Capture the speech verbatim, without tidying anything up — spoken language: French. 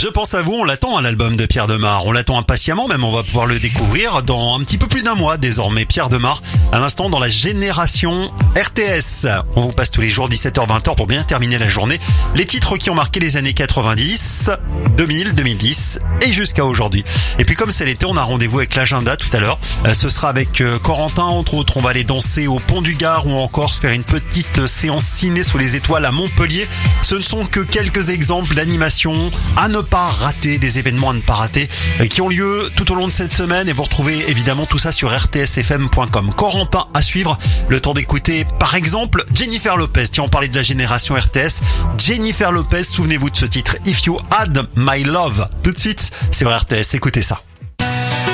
Je pense à vous, on l'attend à l'album de Pierre Demar. On l'attend impatiemment, même on va pouvoir le découvrir dans un petit peu plus d'un mois désormais. Pierre Demar, à l'instant dans la génération R T S. On vous passe tous les jours dix-sept heures vingt heures pour bien terminer la journée. Les titres qui ont marqué les années quatre-vingt-dix, deux mille, deux mille dix et jusqu'à aujourd'hui. Et puis comme c'est l'été, on a rendez-vous avec l'agenda tout à l'heure. Ce sera avec Corentin, entre autres. On va aller danser au Pont du Gard ou encore se faire une petite séance ciné sous les étoiles à Montpellier. Ce ne sont que quelques exemples d'animations à ne pas rater, des événements à ne pas rater qui ont lieu tout au long de cette semaine, et vous retrouvez évidemment tout ça sur r t s f m point com. Corentin à suivre, le temps d'écouter par exemple Jennifer Lopez. Tiens, on parlait de la génération R T S. Jennifer Lopez, souvenez-vous de ce titre If You Had My Love. Tout de suite, c'est vrai R T S, écoutez ça.